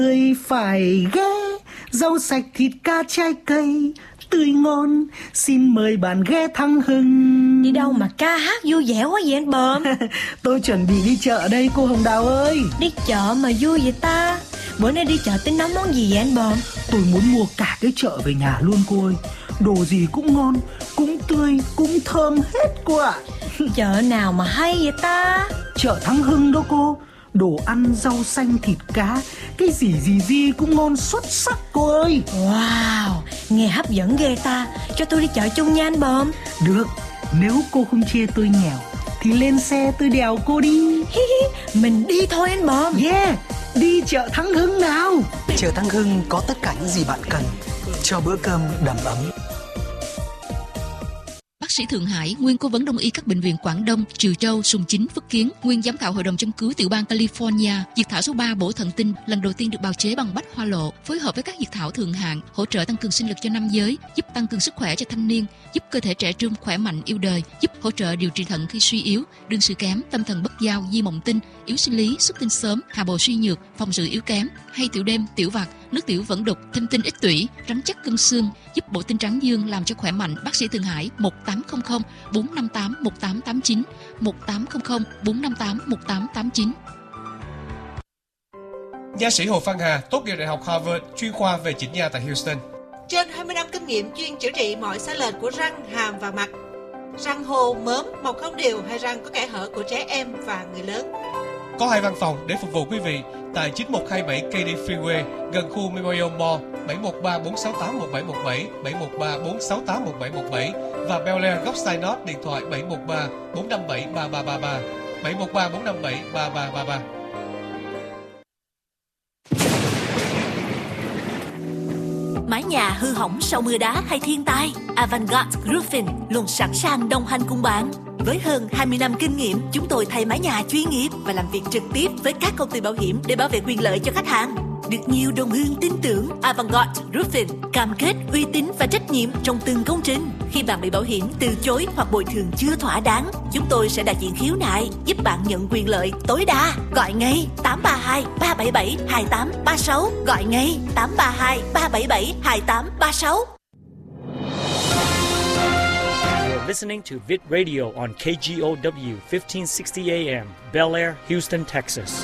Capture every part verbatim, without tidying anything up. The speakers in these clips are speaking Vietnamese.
Tươi phải ghé, rau sạch thịt cá trái cây tươi ngon, xin mời bạn ghé Thắng Hưng. Đi đâu mà ca hát vui vẻ quá vậy anh Bờm? Tôi chuẩn bị đi chợ đây cô Hồng Đào ơi. Đi chợ mà vui vậy ta? Bữa nay đi chợ tính nấu món gì vậy anh Bờm? Tôi muốn mua cả cái chợ về nhà luôn cô ơi. Đồ gì cũng ngon, cũng tươi, cũng thơm hết cô ạ. Chợ nào mà hay vậy ta? Chợ Thắng Hưng đó cô. Đồ ăn, rau xanh, thịt cá, cái gì gì gì cũng ngon xuất sắc cô ơi. Wow, nghe hấp dẫn ghê ta. Cho tôi đi chợ chung nha anh Bờm. Được, nếu cô không chê tôi nghèo thì lên xe tôi đèo cô đi. Mình đi thôi anh Bờm. Yeah, đi chợ Thắng Hưng nào. Chợ Thắng Hưng có tất cả những gì bạn cần cho bữa cơm đầm ấm. Bác sĩ Thượng Hải, nguyên cố vấn đông y các bệnh viện Quảng Đông, Trừ Châu, Sùng Chính, Phước Kiến, nguyên giám khảo hội đồng châm cứu tiểu bang California, diệt thảo số ba bổ thần tinh lần đầu tiên được bào chế bằng bách hoa lộ, phối hợp với các diệt thảo thượng hạng, hỗ trợ tăng cường sinh lực cho nam giới, giúp tăng cường sức khỏe cho thanh niên, giúp cơ thể trẻ trung khỏe mạnh yêu đời, giúp hỗ trợ điều trị thận khi suy yếu, đương sự kém, tâm thần bất giao, di mộng tinh, yếu sinh lý, xuất tinh sớm, hạ bồ suy nhược, phòng sự yếu kém, hay tiểu đêm, tiểu vặt, nước tiểu vẫn đục, thâm tinh ít tủy, tránh chất cân xương, giúp bổ tinh trắng dương làm cho khỏe mạnh. Bác sĩ Thượng Hải một tám không không bốn năm tám một tám tám chín một tám không không bốn năm tám một tám tám chín. Nha sĩ Hồ Phan Hà tốt nghiệp Đại học Harvard, chuyên khoa về chỉnh nha tại Houston. Trên hai mươi năm kinh nghiệm chuyên chữa trị mọi sai lệch của răng, hàm và mặt. Răng hô, mớm, mọc không đều hay răng có kẽ hở của trẻ em và người lớn. Có hai văn phòng để phục vụ quý vị tại chín một hai bảy K D Freeway gần khu Memorial Mall, bảy một ba bốn sáu tám một bảy một bảy, bảy một ba bốn sáu tám một bảy một bảy và Bel Air góc Synod điện thoại bảy một ba bốn năm bảy ba ba ba ba, bảy một ba bốn năm bảy ba ba ba ba. Mái nhà hư hỏng sau mưa đá hay thiên tai, Avantgarde Roofing luôn sẵn sàng đồng hành cùng bạn. Với hơn hai mươi năm kinh nghiệm, chúng tôi thay mái nhà chuyên nghiệp và làm việc trực tiếp với các công ty bảo hiểm để bảo vệ quyền lợi cho khách hàng. Được nhiều đồng hương tin tưởng, Avantgarde Roofing cam kết uy tín và trách nhiệm trong từng công trình. Khi bạn bị bảo hiểm từ chối hoặc bồi thường chưa thỏa đáng, chúng tôi sẽ đại diện khiếu nại, giúp bạn nhận quyền lợi tối đa. Gọi ngay tám ba hai ba bảy bảy hai tám ba sáu, gọi ngay tám ba hai ba bảy bảy hai tám ba sáu. Listening to Vid Radio on K G O W fifteen sixty A M, Bel Air, Houston, Texas.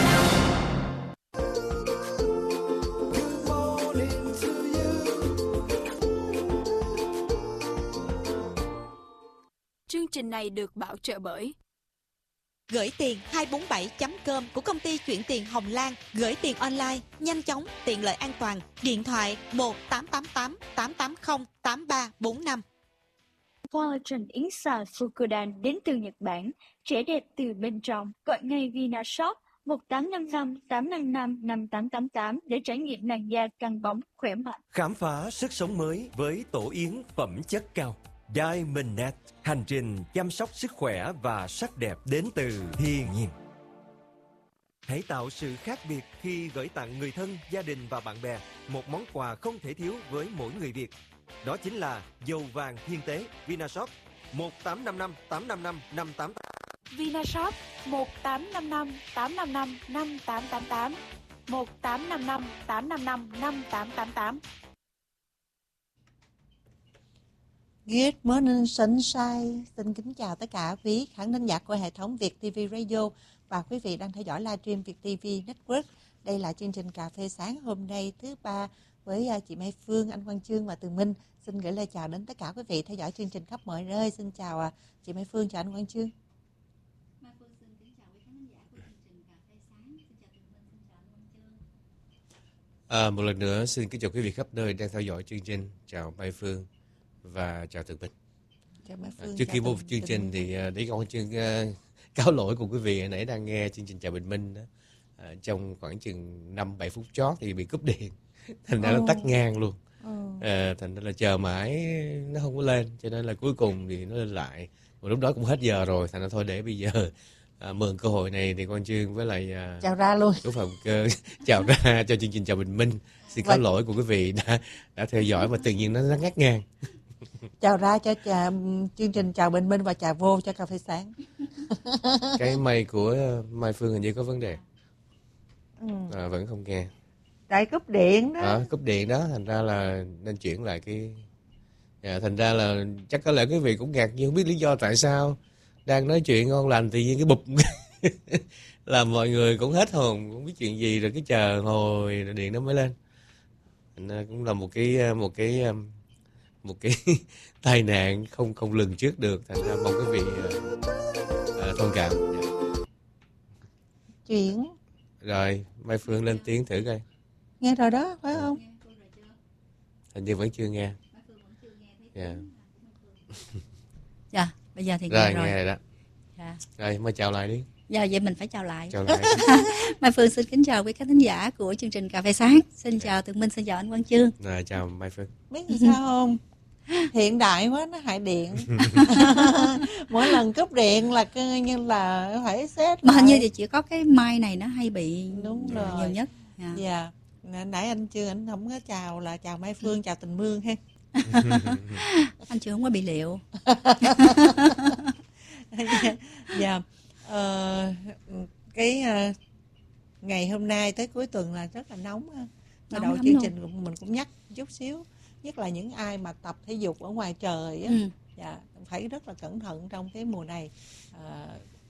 Chương trình này được bảo trợ bởi Gửi tiền hai bốn bảy chấm com của công ty chuyển tiền Hồng Lan. Gửi tiền online, nhanh chóng, tiện lợi an toàn. Điện thoại một tám tám tám tám tám không tám ba bốn năm. Collagen yến xào Fukudan đến từ Nhật Bản, trẻ đẹp từ bên trong. Gọi ngay Vinashop một tám năm năm tám năm năm năm tám tám tám để trải nghiệm làn da căng bóng khỏe mạnh. Khám phá sức sống mới với tổ yến phẩm chất cao. Diamond Net, hành trình chăm sóc sức khỏe và sắc đẹp đến từ thiên nhiên. Hãy tạo sự khác biệt khi gửi tặng người thân, gia đình và bạn bè một món quà không thể thiếu với mỗi người Việt. Đó chính là dầu vàng thiên tế Vinashop một tám năm năm tám năm năm năm tám tám. Vinashop một tám năm năm tám năm năm năm tám tám tám, một tám năm năm tám năm năm năm tám tám tám. Good morning sunshine. Xin kính chào tất cả quý khán thính giả của hệ thống Việt ti vi Radio và quý vị đang theo dõi livestream Việt ti vi Network. Đây là chương trình Cà phê sáng hôm nay thứ ba với chị Mai Phương, anh Quang Chương và Tường Minh. Xin gửi lời chào đến tất cả quý vị theo dõi chương trình khắp mọi nơi. Xin chào chị Mai Phương, chào anh Quang Chương. Mai Phương xin kính chào quý khán giả của chương trình Cà phê sáng. Xin chào Tường Minh, xin chào anh Quang Chương. À, một lần nữa xin kính chào quý vị khắp nơi đang theo dõi chương trình. Chào Mai Phương và chào Tường Minh. Chào Mai Phương, à, trước khi vô chương trình thì uh, để con chương uh, cáo lỗi của quý vị nãy đang nghe chương trình Chào Bình Minh đó. À, trong khoảng chừng năm bảy phút chót thì bị cúp điện, thành ra oh. nó tắt ngang luôn. Oh. À, thành ra là chờ mãi nó không có lên, cho nên là cuối cùng thì nó lên lại. Mà lúc đó cũng hết giờ rồi, thành ra thôi để bây giờ à, mượn cơ hội này thì con Chương với lại à, chào ra luôn chú Phạm Cơ chào ra cho chương trình Chào Bình Minh. Xin cáo lỗi của quý vị đã đã theo dõi mà tự nhiên nó, nó ngắt ngang. Chào ra cho chà, chương trình Chào Bình Minh và chào vô cho Cà phê sáng. Cái mây của Mai Phương hình như có vấn đề. Ừ. À, vẫn không nghe. Tại cúp điện đó. À, cúp điện đó, thành ra là nên chuyển lại cái. À, thành ra là chắc có lẽ quý vị cũng ngạc nhiên không biết lý do tại sao đang nói chuyện ngon lành tự nhiên cái bụp làm mọi người cũng hết hồn, không biết chuyện gì, rồi cái chờ hồi rồi điện nó mới lên. Thành ra cũng là một cái một cái một cái tai nạn không không lường trước được, thành ra mong quý vị uh, uh, thông cảm. Chuyện. Rồi Mai Phương lên tiếng thử coi. Nghe rồi đó phải không? Hình như vẫn chưa nghe. Dạ. Dạ, bây giờ thì rồi, nghe rồi. Nghe rồi đó. Dạ. Rồi, mới chào lại đi. Dạ, vậy mình phải chào lại. Chào lại. Mai Phương xin kính chào quý khán thính giả của chương trình Cà phê sáng. Xin chào Tường Minh, xin chào anh Quang Chương. Rồi, chào Mai Phương. Biết gì sao không? Hiện đại quá nó hại điện. Mỗi lần cúp điện là coi như là phải xét. Mà hình như thì chỉ có cái mic này nó hay bị đúng rồi nhiều nhất. Dạ. Yeah. Yeah. Nãy anh chưa anh không có chào là chào Mai Phương, chào Tình Mương ha. Anh chưa không có bị liệu. Dạ. Ờ, cái uh, ngày hôm nay tới cuối tuần là rất là nóng ha. Ở đầu chương trình cũng, mình cũng nhắc chút xíu, nhất là những ai mà tập thể dục ở ngoài trời á, ừ. dạ, phải rất là cẩn thận trong cái mùa này. À,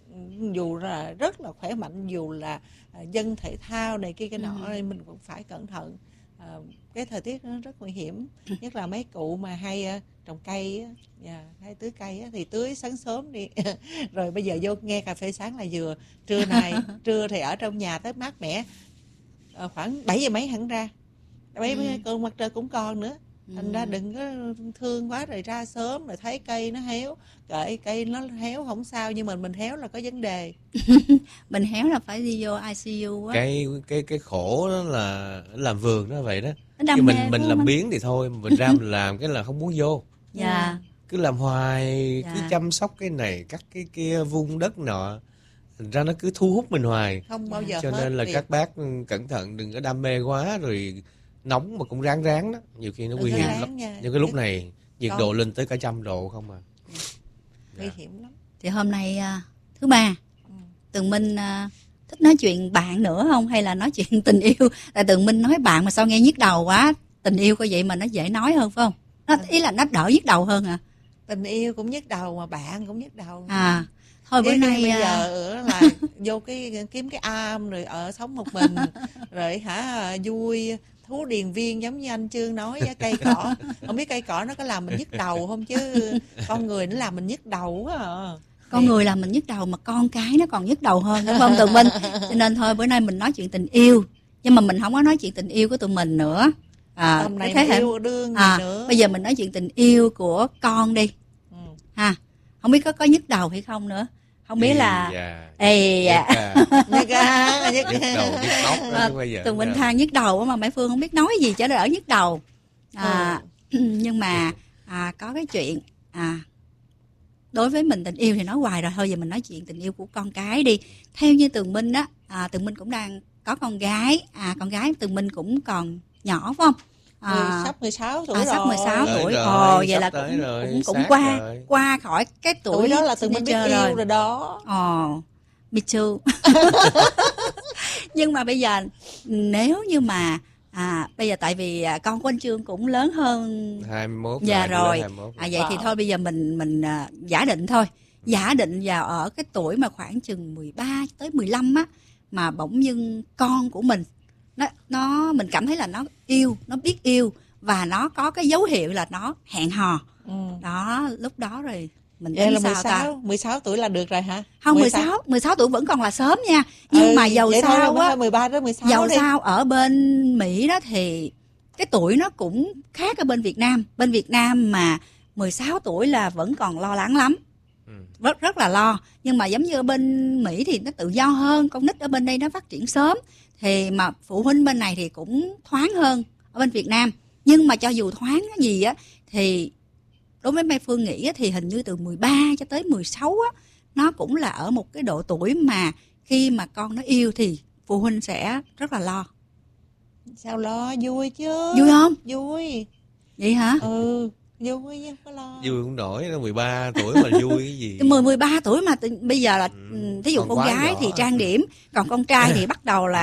dù là rất là khỏe mạnh, dù là à, dân thể thao này kia cái nọ, ừ. mình cũng phải cẩn thận. À, cái thời tiết nó rất nguy hiểm, ừ. nhất là mấy cụ mà hay uh, trồng cây á, yeah, hay tưới cây á, thì tưới sáng sớm đi. Rồi bây giờ vô nghe cà phê sáng là vừa trưa này, trưa thì ở trong nhà tới mát mẻ, à, khoảng bảy giờ mấy hẳn ra. Mấy ừ. con mặt trời cũng còn nữa, thành ừ. ra đừng có thương quá rồi ra sớm rồi thấy cây nó héo, kệ cây nó héo không sao, nhưng mà mình héo là có vấn đề. Mình héo là phải đi vô I C U á. Cái cái cái khổ đó là làm vườn nó vậy đó. Chứ mình mình làm biến thì thôi, mình ra mình làm cái là không muốn vô. Dạ. Cứ làm hoài, dạ. cứ chăm sóc cái này cắt cái kia, vun đất nọ, thành ra nó cứ thu hút mình hoài. Không bao giờ cho hết nên là việc. các bác cẩn thận, đừng có đam mê quá rồi nóng mà cũng ráng ráng đó, nhiều khi nó nguy hiểm lắm. Nhưng cái lúc này nhiệt độ lên tới cả trăm độ không à. Nguy dạ. hiểm lắm. Thì hôm nay thứ ba, ừ. Tường Minh thích nói chuyện bạn nữa không, hay là nói chuyện tình yêu? Tại Tường Minh nói bạn mà sao nghe nhức đầu quá. Tình yêu có vậy mà nó dễ nói hơn phải không? Nó, ý là nó đỡ nhức đầu hơn à? Tình yêu cũng nhức đầu mà bạn cũng nhức đầu. À, thôi bữa nay bây giờ là vô cái kiếm cái am rồi ở sống một mình rồi hả vui thú điền viên giống như anh Chương nói với cây cỏ. Không biết cây cỏ nó có làm mình nhức đầu không, chứ con người nó làm mình nhức đầu quá à. Con người làm mình nhức đầu mà con cái nó còn nhức đầu hơn, đúng không Tường Minh? Cho nên thôi bữa nay mình nói chuyện tình yêu, nhưng mà mình không có nói chuyện tình yêu của tụi mình nữa. À, Tầm này thế hệ yêu đương à, nữa. Bây giờ mình nói chuyện tình yêu của con đi. Ừ. Ha, không biết có có nhức đầu hay không nữa. Không biết là ê dạ nhức đầu Tường Minh than nhức đầu mà Mai Phương không biết nói gì cho đỡ nhức đầu. À, ừ. Nhưng mà à, có cái chuyện à, đối với mình tình yêu thì nói hoài rồi, thôi giờ mình nói chuyện tình yêu của con cái đi. Theo như Tường Minh á, à, Tường Minh cũng đang có con gái, à con gái Tường Minh cũng còn nhỏ phải không? À, sắp mười sáu tuổi à, rồi. Sắp mười sáu tuổi. Rồi, Ồ, vậy là cũng, rồi, cũng, cũng qua rồi. qua khỏi cái tuổi, tuổi đó là Tường Minh biết yêu rồi. rồi đó. Ồ, me too. Nhưng mà bây giờ nếu như mà à, bây giờ tại vì con của anh Chương cũng lớn hơn hai mươi mốt dạ rồi. hai mươi mốt À, vậy wow. Thì thôi bây giờ mình mình uh, giả định thôi. Giả định vào ở cái tuổi mà khoảng chừng mười ba tới mười lăm á, mà bỗng dưng con của mình nó nó mình cảm thấy là nó yêu, nó biết yêu và nó có cái dấu hiệu là nó hẹn hò. Ừ. Đó, lúc đó rồi mình vậy là sao mười sáu, ta? mười sáu tuổi là được rồi hả? Không, mười sáu, mười sáu tuổi vẫn còn là sớm nha. Nhưng ừ, mà dầu sao á, mười ba đến mười sáu dầu đi. sao ở bên Mỹ đó thì cái tuổi nó cũng khác ở bên Việt Nam. Bên Việt Nam mà mười sáu tuổi là vẫn còn lo lắng lắm. Ừ. Rất rất là lo. Nhưng mà giống như ở bên Mỹ thì nó tự do hơn, con nít ở bên đây nó phát triển sớm. Thì mà phụ huynh bên này thì cũng thoáng hơn ở bên Việt Nam. Nhưng mà cho dù thoáng cái gì á thì đối với Mai Phương nghĩ á, thì hình như từ mười ba cho tới mười sáu á, nó cũng là ở một cái độ tuổi mà khi mà con nó yêu thì phụ huynh sẽ rất là lo. Sao lo, vui chứ. Vui không? Vui. Vậy hả? Ừ, vui nhưng có lo. Vui cũng nổi, nó mười ba tuổi mà vui cái gì. mười, mười ba tuổi mà t- bây giờ là ừ, thí dụ con, con gái nhỏ. Thì trang điểm, còn con trai thì bắt đầu là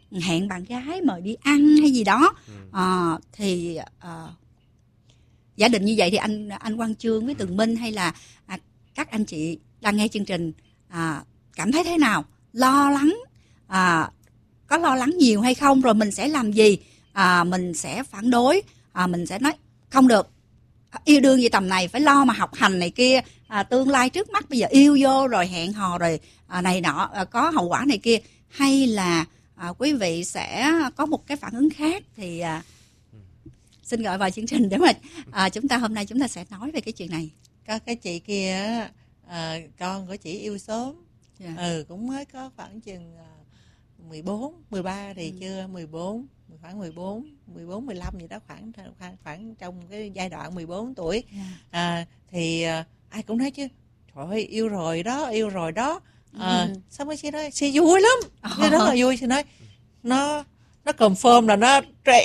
hẹn bạn gái mời đi ăn hay gì đó, à, thì à, giả định như vậy thì anh anh Quang Chương với Tường Minh hay là à, các anh chị đang nghe chương trình à, cảm thấy thế nào? Lo lắng, à, có lo lắng nhiều hay không? Rồi mình sẽ làm gì? À, mình sẽ phản đối, à, mình sẽ nói không được, yêu đương gì tầm này phải lo mà học hành này kia, à, tương lai trước mắt bây giờ yêu vô rồi hẹn hò rồi à, này nọ, à, có hậu quả này kia, hay là à, quý vị sẽ có một cái phản ứng khác? Thì à, xin gọi vào chương trình để mà à, chúng ta hôm nay chúng ta sẽ nói về cái chuyện này. Có cái chị kia à, con của chị yêu sớm, yeah. ừ cũng mới có khoảng chừng mười bốn, mười ba thì ừ. chưa, mười bốn, khoảng mười bốn, mười bốn, mười lăm gì đó, khoảng khoảng khoảng trong cái giai đoạn mười bốn tuổi. Yeah. À, thì à, ai cũng nói chứ, trời ơi yêu rồi đó, yêu rồi đó. À, ừ. Sao mới chị nói, chị vui lắm, cái oh. đó là vui. Chị nói nó nó confirm là nó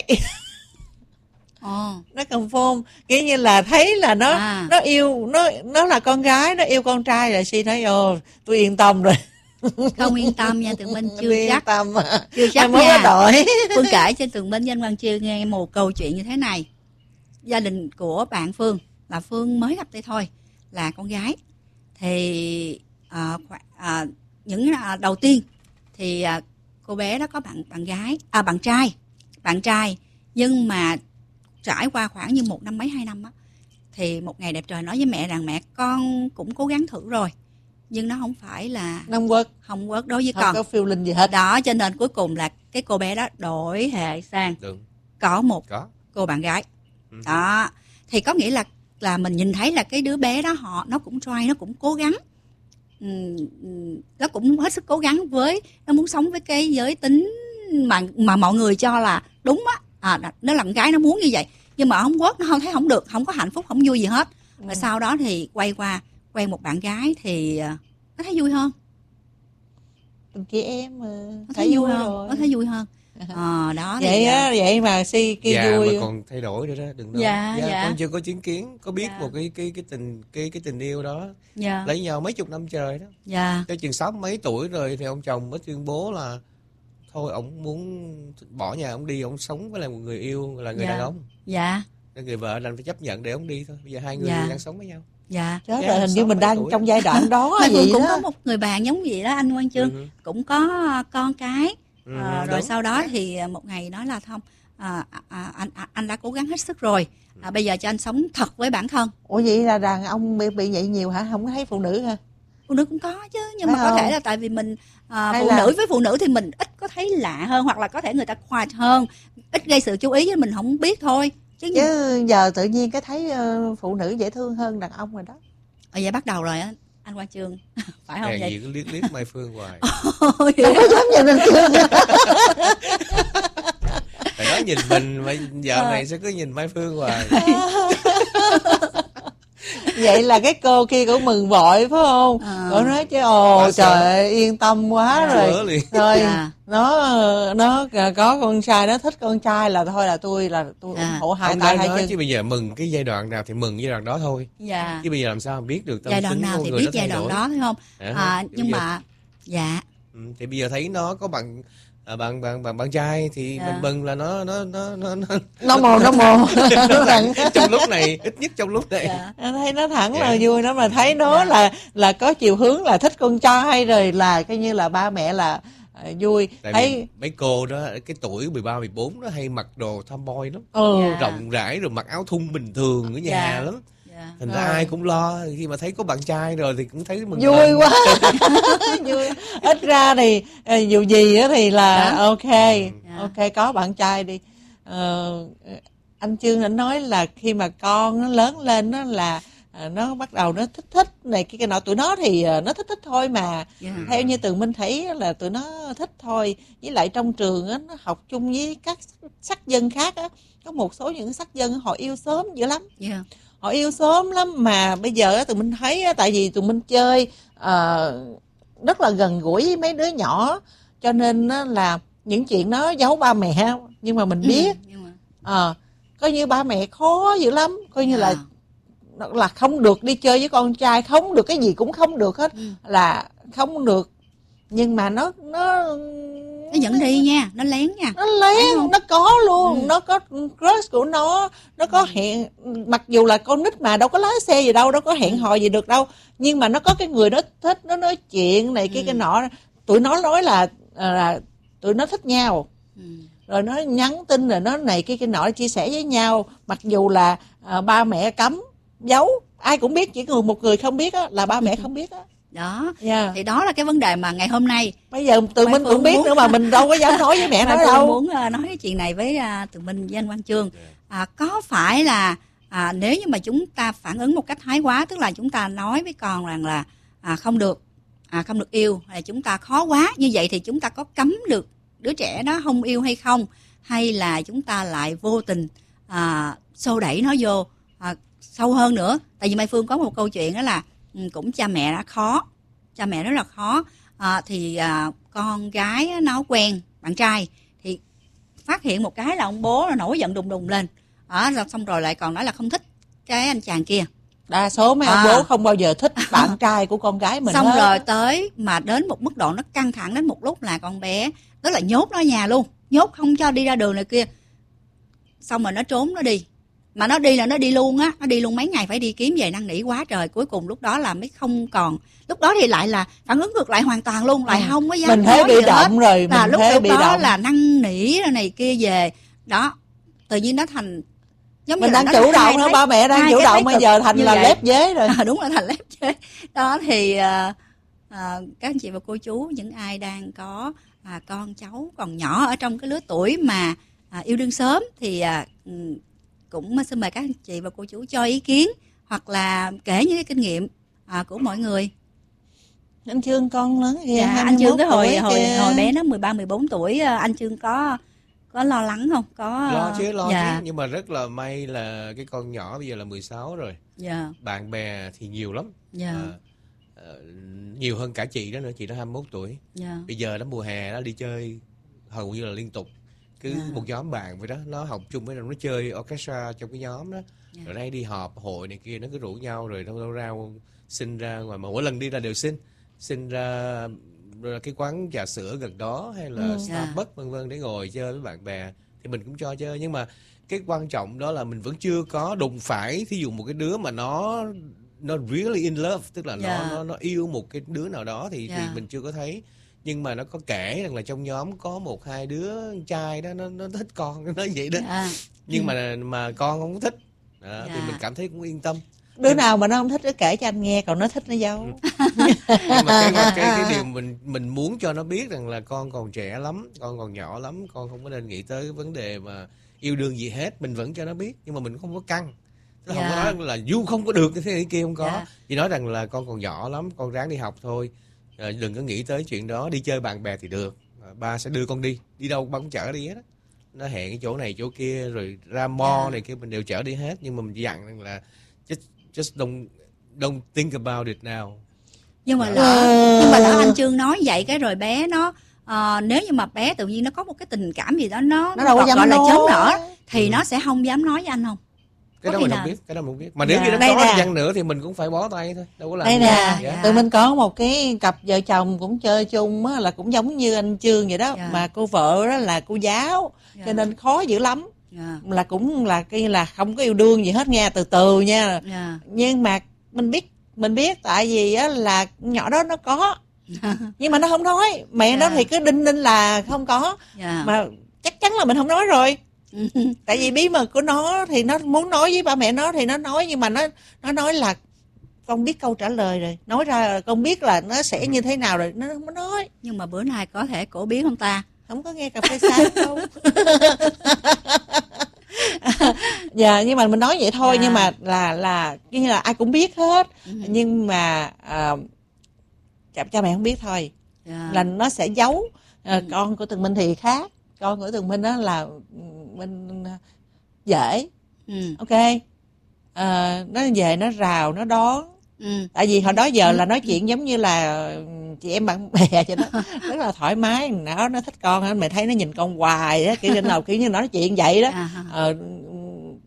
oh. nó confirm kiểu như là thấy là nó à. nó yêu, nó nó là con gái, nó yêu con trai rồi. Chị nói ồ tôi yên tâm rồi. Không yên tâm nha Tường Minh, chưa yên chắc tâm à. chưa chắc mới nha. Đổi. Phương kể cho Tường Minh với anh Quang Chương nghe một câu chuyện như thế này. Gia đình của bạn Phương là Phương mới gặp đây thôi, là con gái. Thì à, à, những à, đầu tiên thì à, cô bé đó có bạn bạn gái, à bạn trai, bạn trai nhưng mà trải qua khoảng như một năm mấy hai năm á, thì một ngày đẹp trời nói với mẹ rằng mẹ con cũng cố gắng thử rồi nhưng nó không phải là không work, không work đối với không con, có feeling gì hết đó, cho nên cuối cùng là cái cô bé đó đổi hệ sang Đúng. có một có. cô bạn gái. Ừ. Đó thì có nghĩa là là mình nhìn thấy là cái đứa bé đó họ nó cũng try, nó cũng cố gắng, ừ, nó cũng hết sức cố gắng với, nó muốn sống với cái giới tính mà mà mọi người cho là đúng á, à, nó là con gái nó muốn như vậy, nhưng mà không work, nó không thấy không được, không có hạnh phúc, không vui gì hết. Và ừ. sau đó thì quay qua quen một bạn gái thì nó thấy vui hơn. Chị em mà nó thấy, thấy vui hơn, rồi. Nó thấy vui hơn. Ờ, đó vậy thì, á, vậy mà si kia dạ, vui mà còn thay đổi nữa đó, đừng nói. Dạ, dạ, dạ. Con chưa có chứng kiến, có biết dạ. một cái cái cái tình cái cái tình yêu đó, dạ. lấy nhau mấy chục năm trời đó. Dạ. Tới chừng sáu mấy tuổi rồi thì ông chồng mới tuyên bố là thôi ông muốn bỏ nhà ông đi, ông sống với lại một người yêu là người dạ. đàn ông. Dạ. Nên người vợ đành phải chấp nhận để ông đi thôi. Bây giờ hai người dạ. đang sống với nhau. Dạ. Chết rồi, hình như mình đang tuổi. Trong giai đoạn đó vậy cũng đó. có một người bạn giống vậy đó anh Quang Chương, ừ. cũng có con cái. Ừ, à, rồi sau đó thì một ngày nói là không, à, à, anh à, anh đã cố gắng hết sức rồi, à, bây giờ cho anh sống thật với bản thân. Ủa vậy là đàn ông bị, bị vậy nhiều hả? Không có thấy phụ nữ hả? Phụ nữ cũng có chứ, nhưng thấy mà không? Có thể là tại vì mình à, phụ là... nữ với phụ nữ thì mình ít có thấy lạ hơn, hoặc là có thể người ta quiet hơn, ít gây sự chú ý với mình không biết thôi. Chứ, chứ như... giờ tự nhiên cái thấy uh, phụ nữ dễ thương hơn đàn ông rồi đó. Ờ, vậy bắt đầu rồi á anh Quang Chương, phải không? Hèn vậy gì cứ liếc liếc Mai Phương hoài. Không có dám nhìn anh Chương. Phải nói nhìn mình mà giờ à. này sẽ cứ nhìn Mai Phương hoài. Vậy là cái cô kia cũng mừng vội phải không? À. Cô nói chứ ồ trời ơi yên tâm quá à. rồi. Thôi à. nó nó có con trai, nó thích con trai là thôi là tôi là tôi ủng hộ hai tay hai chân. Chứ bây giờ mừng cái giai đoạn nào thì mừng giai đoạn đó thôi. Dạ. Chứ bây giờ làm sao mà biết được tâm giai đoạn tính nào của thì người biết nó giai đoạn đổi. đó phải không? À, à, nhưng giờ... mà dạ. Ừ, thì bây giờ thấy nó có bạn à, bạn bạn bạn bạn trai thì dạ. mình mừng là nó nó nó nó nó nó mồ nó mồ trong lúc này, ít nhất trong lúc này dạ. thấy nó thẳng dạ. là vui đó, mà thấy nó dạ. là là có chiều hướng là thích con trai rồi là coi như là ba mẹ là uh, vui. Tại thấy mấy cô đó cái tuổi mười ba mười bốn đó hay mặc đồ tomboy lắm, ừ. dạ. rộng rãi rồi mặc áo thun bình thường ở nhà dạ. lắm. Dạ. Thành ra ai cũng lo, khi mà thấy có bạn trai rồi thì cũng thấy mừng vui lên. Quá vui. Ít ra thì dù gì thì là dạ. ok dạ. ok có bạn trai đi. Ờ, anh Chương anh nói là khi mà con nó lớn lên nó là nó bắt đầu nó thích thích này cái cái nọ, tụi nó thì nó thích thích thôi mà yeah. theo như Tường Minh thấy là tụi nó thích thôi. Với lại trong trường á, nó học chung với các sắc dân khác á, có một số những sắc dân họ yêu sớm dữ lắm. Yeah. Họ yêu sớm lắm mà bây giờ tụi mình thấy tại vì tụi mình chơi uh, rất là gần gũi với mấy đứa nhỏ, cho nên là những chuyện đó giấu ba mẹ nhưng mà mình biết. ừ, mà... à, coi như ba mẹ khó dữ lắm, coi như yeah. là là không được đi chơi với con trai, không được cái gì cũng không được hết, ừ. là không được. Nhưng mà nó nó Nó vẫn đi nha, nó lén nha. Nó lén, nó có luôn, ừ. nó có crush của nó, nó có hẹn, mặc dù là con nít mà đâu có lái xe gì đâu, đâu có hẹn hò gì được đâu, nhưng mà nó có cái người nó thích, nó nói chuyện này, cái ừ. cái nọ, tụi nó nói là, là tụi nó thích nhau, ừ. rồi nó nhắn tin rồi nó này cái cái nọ chia sẻ với nhau, mặc dù là à, ba mẹ cấm giấu, ai cũng biết, chỉ người một người không biết á, là ba mẹ không biết á. Đó, yeah. thì đó là cái vấn đề mà ngày hôm nay bây giờ tụi mình cũng biết muốn... nữa mà mình đâu có dám nói với mẹ nói đâu. Muốn uh, nói cái chuyện này với uh, tụi mình với anh Quang Chương. À, có phải là à, nếu như mà chúng ta phản ứng một cách thái quá, tức là chúng ta nói với con rằng là à, không được, à, không được yêu, hay chúng ta khó quá, như vậy thì chúng ta có cấm được đứa trẻ đó không yêu hay không, hay là chúng ta lại vô tình à, xô đẩy nó vô à, sâu hơn nữa. Tại vì Mai Phương có một câu chuyện đó là cũng cha mẹ đã khó, cha mẹ rất là khó, à, thì à, con gái nó quen bạn trai, thì phát hiện một cái là ông bố nó nổi giận đùng đùng lên, à, xong rồi lại còn nói là không thích cái anh chàng kia. Đa số mấy ông à. bố không bao giờ thích bạn trai của con gái mình. Xong hết. Rồi tới mà đến một mức độ nó căng thẳng đến một lúc là con bé, tức là nhốt nó ở nhà luôn, nhốt không cho đi ra đường này kia, xong rồi nó trốn nó đi. Mà nó đi là nó đi luôn á, nó đi luôn mấy ngày, phải đi kiếm về năn nỉ quá trời. Cuối cùng lúc đó là mới không còn, lúc đó thì lại là phản ứng ngược lại hoàn toàn luôn, lại ừ. không có dám mình thấy bị động hết. Rồi và mình lúc, thấy lúc bị đó động. Là năn nỉ này kia về đó, tự nhiên nó thành giống mình như đang chủ động đó, ba mẹ đang chủ động bây giờ thành là lép vế rồi. À, đúng là thành lép vế đó. Thì uh, uh, các anh chị và cô chú, những ai đang có uh, con cháu còn nhỏ ở trong cái lứa tuổi mà uh, yêu đương sớm thì uh, cũng xin mời các anh chị và cô chú cho ý kiến hoặc là kể những cái kinh nghiệm à, của mọi người. Anh Chương con lớn kìa, dạ, anh Chương cái hồi hồi hồi bé nó mười ba mười bốn tuổi, anh Chương có có lo lắng không? Có lo chứ, lo dạ. chứ, nhưng mà rất là may là cái con nhỏ bây giờ là mười sáu rồi. Dạ. Bạn bè thì nhiều lắm. Dạ. À, à, nhiều hơn cả chị đó nữa, chị đó hai mươi mốt tuổi. Dạ. Bây giờ nó mùa hè nó đi chơi hầu như là liên tục. Cứ yeah. một nhóm bạn vậy đó, nó học chung với nó chơi orchestra trong cái nhóm đó, yeah. rồi đây đi họp hội này kia, nó cứ rủ nhau rồi đâu đâu ra xin ra ngoài, mà mỗi lần đi là đều xin xin ra, ra cái quán trà sữa gần đó hay là ừ. Starbucks yeah. vân vân để ngồi chơi với bạn bè, thì mình cũng cho chơi. Nhưng mà cái quan trọng đó là mình vẫn chưa có đụng phải thí dụ một cái đứa mà nó nó really in love, tức là yeah. nó nó nó yêu một cái đứa nào đó thì yeah. thì mình chưa có thấy. Nhưng mà nó có kể rằng là trong nhóm có một hai đứa trai đó nó nó thích con, nó nói vậy đó. À. Nhưng ừ. mà mà con không thích đó, dạ. thì mình cảm thấy cũng yên tâm. Đứa nhưng... nào mà nó không thích nó kể cho anh nghe, còn nó thích nó giấu. Nhưng mà cái, cái, cái, cái điều mình mình muốn cho nó biết rằng là con còn trẻ lắm, con còn nhỏ lắm, con không có nên nghĩ tới cái vấn đề mà yêu đương gì hết. Mình vẫn cho nó biết, nhưng mà mình không có căng. Nó dạ. không có nói là du không có được cái thế này kia, không có. Dạ. Chỉ nói rằng là con còn nhỏ lắm, con ráng đi học thôi. À, đừng có nghĩ tới chuyện đó, đi chơi bạn bè thì được, à, ba sẽ đưa con đi, đi đâu ba cũng chở đi hết á. Nó hẹn cái chỗ này chỗ kia rồi ra mall yeah. này kia mình đều chở đi hết, nhưng mà mình dặn rằng là just just don't don't think about it now. Nhưng mà lỡ nhưng mà lỡ anh Chương nói vậy cái rồi bé nó uh, nếu như mà bé tự nhiên nó có một cái tình cảm gì đó nó nó, nó gọi là chớm nở thì ừ. nó sẽ không dám nói với anh không? Cái đó mình nào? không biết, cái đó mình không biết. Mà nếu dạ. như nó có thời gian nữa thì mình cũng phải bó tay thôi, đâu có làm đây gì. nè, dạ. tụi mình có một cái cặp vợ chồng cũng chơi chung á, là cũng giống như anh Chương vậy đó, dạ. mà cô vợ đó là cô giáo, dạ. cho nên khó dữ lắm. Dạ. Là cũng là cái là không có yêu đương gì hết nha, từ từ nha. Dạ. Nhưng mà mình biết mình biết tại vì á là nhỏ đó nó có, nhưng mà nó không nói, mẹ dạ. nó thì cứ đinh ninh là không có, dạ. mà chắc chắn là mình không nói rồi. Tại vì bí mật của nó thì nó muốn nói với ba mẹ nó thì nó nói, nhưng mà nó nó nói là con biết câu trả lời rồi, nói ra là con biết là nó sẽ như thế nào rồi, nó không có nói. Nhưng mà bữa nay có thể cổ biết không ta? Không có nghe cà phê sáng đâu. Dạ, nhưng mà mình nói vậy thôi, à. nhưng mà là là như là ai cũng biết hết, ừ. nhưng mà uh, cha, cha mẹ không biết thôi, à. là nó sẽ giấu. Uh, ừ. Con của Tường Minh thì khác, con của Tường Minh đó là mình dễ, ừ. ok, à, nó về nó rào nó đón, ừ. tại vì hồi đó giờ là nói chuyện giống như là chị em bạn bè cho nó rất là thoải mái. Nó nó thích con á, mày thấy nó nhìn con hoài á, kiểu nào kiểu như nói chuyện vậy đó, à. à,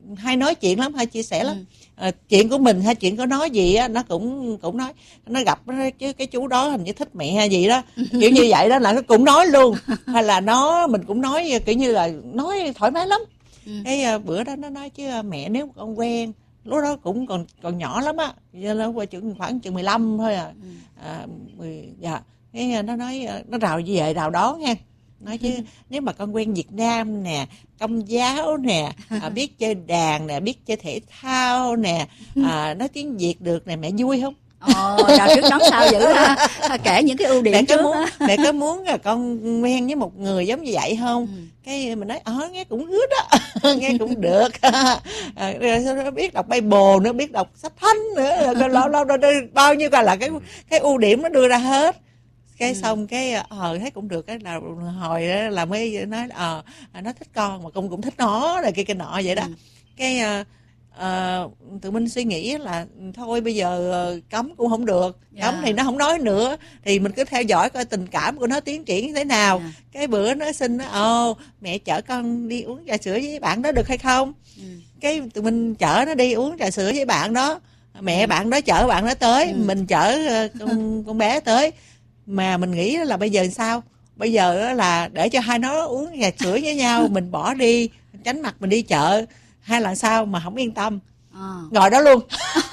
hay nói chuyện lắm, hay chia sẻ lắm. Ừ. À, chuyện của mình hay chuyện có nói gì á, nó cũng cũng nói, nó gặp cái cái chú đó hình như thích mẹ hay gì đó, kiểu như vậy đó là nó cũng nói luôn, hay là nó mình cũng nói kiểu như là nói thoải mái lắm. Ừ. Cái uh, bữa đó nó nói chứ mẹ nếu con quen, lúc đó cũng còn còn nhỏ lắm á, giờ nó qua chừng khoảng chừng mười lăm thôi à, ừ. à mười, dạ. Cái nó nói nó rào gì vậy rào đó nha, nói chứ nếu mà con quen Việt Nam nè, Công giáo nè, à, biết chơi đàn nè, biết chơi thể thao nè, à, nói tiếng Việt được nè, mẹ vui không? Ồ, rào trước đón sau dữ ha. Kể những cái ưu điểm mẹ trước có muốn, á. Mẹ có muốn là con quen với một người giống như vậy không? Ừ. Cái mình nói ờ nghe cũng good đó, nghe cũng được. À, rồi biết đọc Bible nữa, biết đọc sách thánh nữa, rồi lâu lâu bao nhiêu cả là cái cái ưu điểm nó đưa ra hết. Cái ừ. xong cái ờ thấy cũng được, cái là hồi đó là mới nói ờ à, nó thích con mà con cũng thích nó rồi kia kia nọ vậy đó. Ừ. Cái uh, tụi mình suy nghĩ là thôi bây giờ uh, cấm cũng không được, cấm yeah. thì nó không nói nữa, thì mình cứ theo dõi coi tình cảm của nó tiến triển như thế nào. Yeah. Cái bữa nó xin nó ồ mẹ chở con đi uống trà sữa với bạn đó được hay không? Ừ. Cái tụi mình chở nó đi uống trà sữa với bạn đó, mẹ ừ. bạn đó chở bạn đó tới, ừ. mình chở uh, con, con bé tới. Mà mình nghĩ là bây giờ sao? Bây giờ là để cho hai nó uống trà sữa với nhau, mình bỏ đi, tránh mặt mình đi chợ, hay là sao mà không yên tâm. À. Ngồi đó luôn.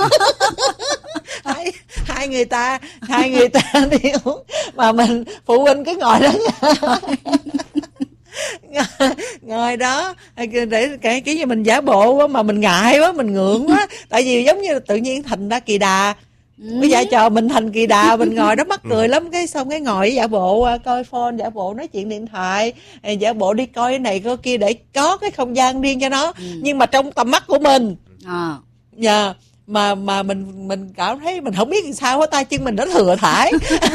hai, hai người ta, hai người ta đi uống, mà mình phụ huynh cứ ngồi đó nha. Ngồi đó để cái cái như mình giả bộ quá, mà mình ngại quá, mình ngượng quá, tại vì giống như tự nhiên thành ra kỳ đà. Ừ. Bây giờ chờ mình thành kỳ đà, mình ngồi đó mắc cười lắm. Cái xong cái ngồi giả bộ coi phone, giả bộ nói chuyện điện thoại, giả bộ đi coi cái này coi kia để có cái không gian riêng cho nó. Ừ. Nhưng mà trong tầm mắt của mình à. yeah, mà mà mình mình cảm thấy mình không biết làm sao hết, tay chân mình nó thừa thải.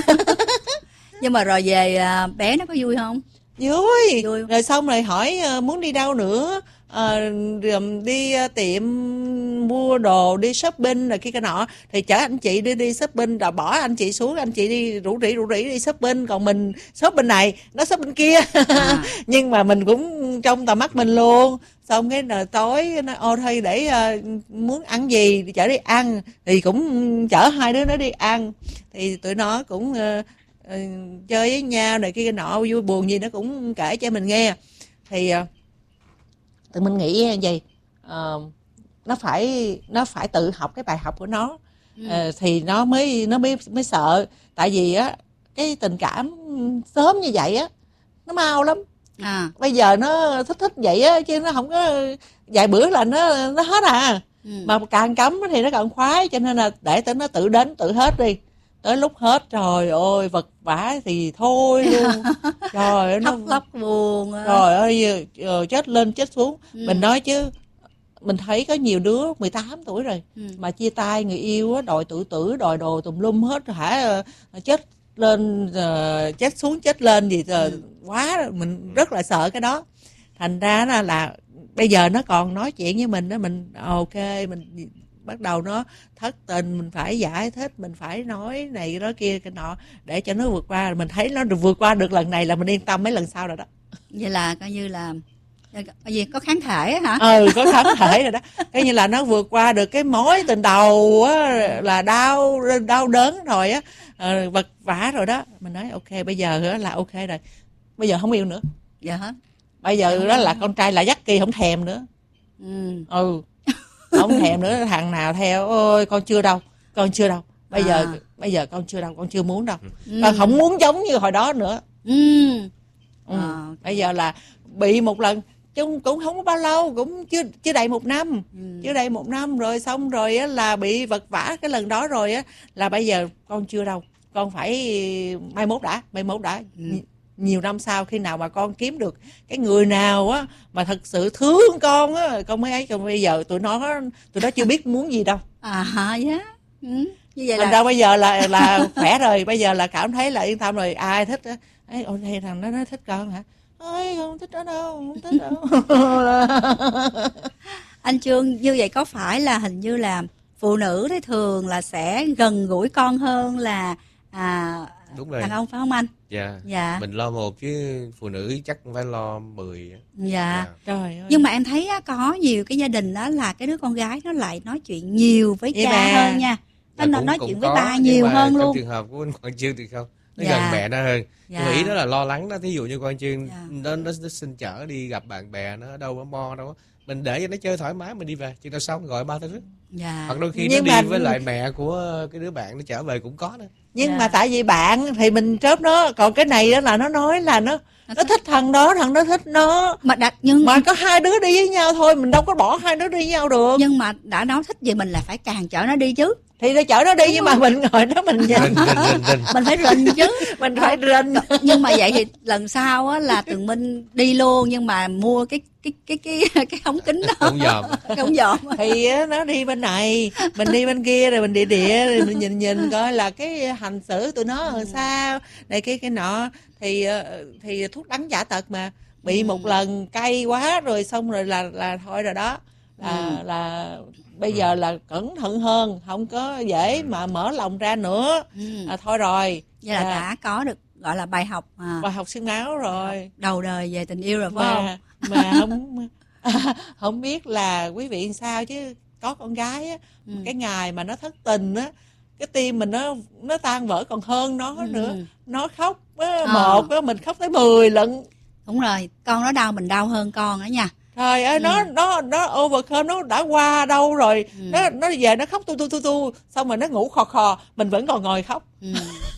Nhưng mà rồi về bé nó có vui không? Vui. Vui. Rồi xong rồi hỏi muốn đi đâu nữa. À, đi tiệm mua đồ, đi shopping rồi kia cái nọ, thì chở anh chị đi đi shopping, rồi bỏ anh chị xuống, anh chị đi rủ rỉ rủ rỉ đi shopping, còn mình shopping này, nó shopping kia. À. Nhưng mà mình cũng trong tầm mắt mình luôn. Xong cái là tối nó ô thôi để uh, muốn ăn gì thì chở đi ăn, thì cũng chở hai đứa nó đi ăn, thì tụi nó cũng uh, uh, chơi với nhau này kia cái nọ, vui buồn gì nó cũng kể cho mình nghe. Thì uh, tụi mình nghĩ gì uh, nó phải nó phải tự học cái bài học của nó. Ừ. uh, thì nó mới nó mới mới sợ, tại vì á cái tình cảm sớm như vậy á nó mau lắm. À. Bây giờ nó thích thích vậy á, chứ nó không có vài bữa là nó nó hết à. Ừ. Mà càng cấm thì nó càng khoái, cho nên là để tới nó tự đến tự hết đi, tới lúc hết trời ơi vật vã thì thôi luôn. Trời nó lóc buồn. Trời ơi chết lên chết xuống. Ừ. Mình nói chứ mình thấy có nhiều đứa mười tám tuổi rồi. Ừ. Mà chia tay người yêu á, đòi tự tử, đòi đồ tùm lum hết hả, chết lên uh, chết xuống chết lên gì rồi. Ừ. Quá rồi. Mình rất là sợ cái đó. Thành ra là, là bây giờ nó còn nói chuyện với mình đó, mình ok, mình bắt đầu nó thất tình, mình phải giải thích, mình phải nói này đó kia cái nọ để cho nó vượt qua. Mình thấy nó được vượt qua được lần này là mình yên tâm mấy lần sau rồi đó. Vậy là coi như là cái gì có kháng thể hả? Ừ, có kháng thể rồi đó. Coi như là nó vượt qua được cái mối tình đầu á, là đau đau đớn rồi á, à, vật vã rồi đó. Mình nói ok bây giờ là ok rồi, bây giờ không yêu nữa. Dạ hả? Bây giờ đó là con trai là dắt kỳ không thèm nữa. Ừ. Ừ. Không thèm nữa, thằng nào theo ôi con chưa đâu, con chưa đâu. Bây à. giờ bây giờ con chưa đâu, con chưa muốn đâu. Ừ. Con không muốn giống như hồi đó nữa. Ừ. Ừ. À. Bây giờ là bị một lần chung cũng không có bao lâu, cũng chưa chưa đầy một năm. Ừ. Chưa đầy một năm rồi xong rồi á là bị vật vã cái lần đó rồi á, là bây giờ con chưa đâu. Con phải mai mốt đã, mai mốt đã. Ừ. Nhiều năm sau khi nào mà con kiếm được cái người nào á mà thật sự thương con á, con mới ấy. Còn bây giờ tụi nó tụi nó chưa biết muốn gì đâu. À hả, yeah. Ừ. Như vậy là thành ra bây giờ là là khỏe rồi, bây giờ là cảm thấy là yên tâm rồi. Ai thích á ấy, ôi hay thằng nó nó thích con hả? Ôi không thích nó đâu, không thích đâu. Anh Trương, như vậy có phải là hình như là phụ nữ thì thường là sẽ gần gũi con hơn là à, đúng rồi. Đàn ông phải không anh? Dạ. Dạ. Mình lo một chứ phụ nữ chắc phải lo mười. Dạ. Dạ. Trời ơi. Nhưng mà em thấy á, có nhiều cái gia đình đó là cái đứa con gái nó lại nói chuyện nhiều với Vậy cha bà. hơn nha. Nó Dạ, nó cũng- nói cũng chuyện có, với ba nhưng nhiều mà hơn trong luôn. trường hợp của anh Quang Chương thì không, nó Dạ. gần mẹ nó hơn. Dạ. Nhưng mà ý đó là lo lắng đó, thí dụ như Quang Chương Dạ. nó, nó nó xin chở đi gặp bạn bè, nó ở đâu ở mo đâu, mình để cho nó chơi thoải mái, mình đi về chừng nào xong gọi ba tới rước. Dạ. Hoặc đôi khi Nhưng nó đi mà- với lại mẹ của cái đứa bạn nó trở về cũng có nữa. Nhưng Dạ. mà tại vì bạn thì mình chớp nó, còn cái này đó là nó nói là nó nó thích thằng đó, thằng đó thích nó. Mà đặt nhưng Mà có hai đứa đi với nhau thôi, mình đâu có bỏ hai đứa đi với nhau được. nhưng mà đã nói thích gì mình là phải càng chở nó đi chứ. Thì để chở nó đi, nhưng mà mình ngồi đó mình nhìn. Rình, rình, rình, rình. Mình phải rình chứ. Mình phải rình. Nhưng mà vậy thì lần sau á là Tường Minh đi luôn, nhưng mà mua cái cái cái cái cái ống kính đó. Không dòm. Cái ống dòm. Thì á, nó đi bên này, mình đi bên kia, rồi mình địa địa, rồi mình nhìn nhìn coi là cái hành xử tụi nó làm sao, này cái cái nọ. Thì ờ, thì thuốc đắng giả tật mà, bị một lần cay quá rồi xong rồi là là thôi rồi đó. Là Ừ. là bây giờ là cẩn thận hơn, không có dễ mà mở lòng ra nữa. Ừ. À, thôi rồi. Vậy là À, đã có được gọi là bài học à, bài học xương máu rồi. đầu đời về tình yêu rồi phải không? Mà mà không không biết là quý vị làm sao chứ có con gái á, Ừ. cái ngày mà nó thất tình á, cái tim mình nó nó tan vỡ còn hơn nó Ừ. nữa. Nó khóc á, Ờ. một á, mình khóc tới mười lần. Đúng rồi, con nó đau mình đau hơn con đó nha. Trời ơi, Ừ. nó nó nó overcome, nó đã qua đâu rồi. Ừ. Nó nó về nó khóc tu tu tu tu, xong rồi nó ngủ khò khò, mình vẫn còn ngồi khóc. Ừ.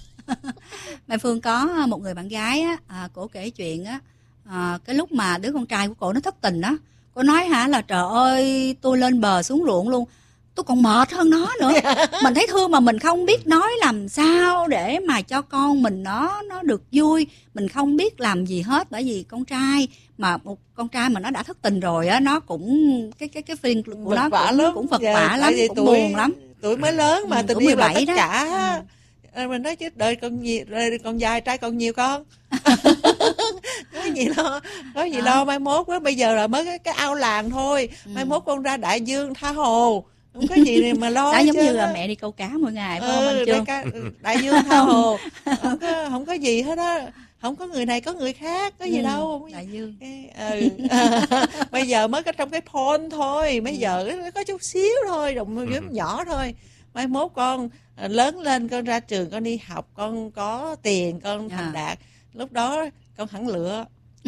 Mai Phương có một người bạn gái á, à, cổ kể chuyện á, à, cái lúc mà đứa con trai của cổ nó thất tình á, cô nói hả là trời ơi tôi lên bờ xuống ruộng luôn, tôi còn mệt hơn nó nữa. Mình thấy thương mà mình không biết nói làm sao để mà cho con mình nó nó được vui, mình không biết làm gì hết, bởi vì con trai mà một con trai mà nó đã thất tình rồi á, nó cũng cái cái cái feeling của Vật nó vả cũng, lắm. cũng vật Dạ, vả tại lắm, vì cũng tuổi- buồn lắm. Tuổi mới lớn mà Ừ, tình cũng yêu là mười bảy tất đó. cả. À, mình nói chứ đời con nhiều, đời con dài trai còn nhiều con. Có gì lo, có gì À. lo, mai mốt á, bây giờ là mới cái, cái ao làng thôi, mai mốt con ra đại dương tha hồ, không có gì mà lo. Đó giống hết như là á. mẹ đi câu cá mỗi ngày phải không Ừ, anh đại, Trương? ca, đại dương tha hồ, không có không có gì hết á, không có người này có người khác, có gì Ừ, đâu. Không có đại gì. dương. Cái, ừ. Bây giờ mới có trong cái phone thôi, bây giờ nó có chút xíu thôi, đồng Ừ. nhỏ thôi. Mai mốt con à, lớn lên, con ra trường, con đi học, con có tiền, con thành À. đạt, lúc đó con hẳn lựa.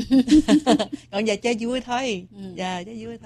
Còn giờ chơi vui thôi. Ừ. Dạ, chơi vui thôi.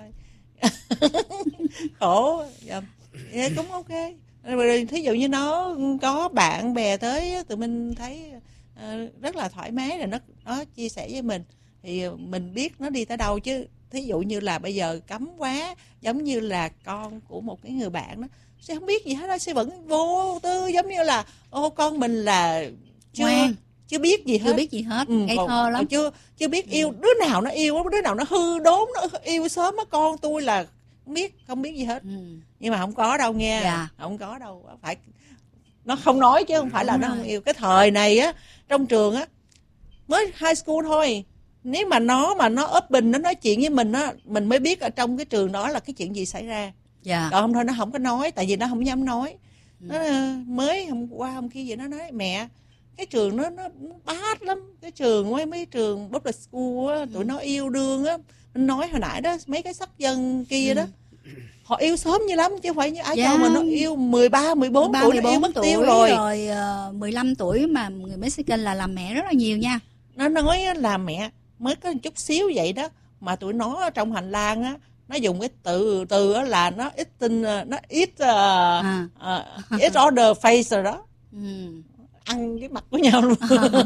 Khổ. Dạ. Dạ, cũng ok. Rồi, thí dụ như nó có bạn bè tới, tụi mình thấy ờ, rất là thoải mái, rồi nó nó chia sẻ với mình thì mình biết nó đi tới đâu. Chứ thí dụ như là bây giờ cấm quá, giống như là con của một cái người bạn đó, sẽ không biết gì hết đó, sẽ vẫn vô tư, giống như là ô con mình là chưa Ngoan. chưa biết gì hết, Chưa biết gì hết, ngây còn- thơ lắm. còn chưa chưa biết yêu, đứa nào nó yêu, đứa nào nó hư đốn, nó yêu sớm á. Con tôi là không biết không biết gì hết. Ừ. Nhưng mà không có đâu nghe. Dạ. Không có đâu, phải nó không nói chứ không phải là Đúng nó rồi. không yêu. Cái thời này á, trong trường á, mới high school thôi, nếu mà nó mà nó open, nó nói chuyện với mình á, mình mới biết ở trong cái trường đó là cái chuyện gì xảy ra. Dạ. Còn không thôi nó không có nói, tại vì nó không dám nói. Ừ. Nó ờ, mới hôm qua hôm kia vậy nó nói mẹ, cái trường nó nó bát lắm, cái trường mấy mấy trường public school á, tụi nó yêu đương á. Mình nói hồi nãy đó, mấy cái sắc dân kia đó, họ yêu sớm như lắm chứ không phải như ai Dạ. cho mà nó yêu mười ba, mười bốn ba, tuổi mười nó yêu bốn mất tuổi tiêu rồi. rồi uh, mười lăm tuổi mà người Mexican là làm mẹ rất là nhiều nha. Nó nói á là mẹ mới có một chút xíu vậy đó mà tụi nó ở trong hành lang á, nó dùng cái từ từ á là nó ít tin, nó ít uh, À. uh, ít order face rồi đó, Ừ. ăn cái mặt của nhau luôn.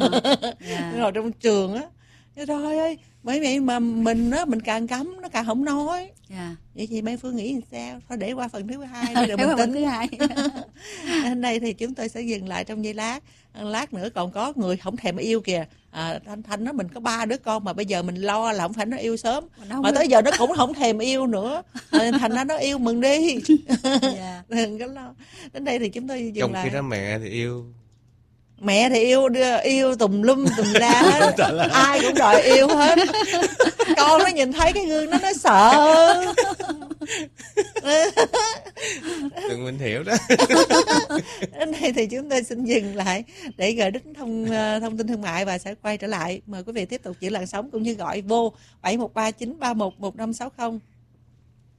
Dạ. Rồi trong trường á, trời ơi, bởi vậy mà mình á, mình càng cấm nó càng không nói. Dạ. Vậy thì mấy Phương nghĩ làm sao? Thôi để qua phần thứ hai đi rồi Để mình qua phần tính. thứ hai. Đến đây thì chúng tôi sẽ dừng lại trong giây lát. Lát nữa còn có người không thèm yêu kìa. À, Thanh Thanh nó mình có ba đứa con mà bây giờ mình lo là không phải nó yêu sớm. Đâu Mà biết. tới giờ nó cũng không thèm yêu nữa. À, thành ra nó yêu mừng đi. Dạ. Đừng có lo. Đến đây thì chúng tôi dừng Trong lại. khi đó mẹ thì yêu Mẹ thì yêu yêu tùm lum tùm la hết. Ai cũng đòi yêu hết. Con nó nhìn thấy cái gương nó nó sợ. Tường Minh hiểu đó. Đến đây thì chúng tôi xin dừng lại để gửi đến thông thông tin thương mại và sẽ quay trở lại. Mời quý vị tiếp tục giữ làn sóng cũng như gọi vô bảy một ba chín ba một một năm sáu không.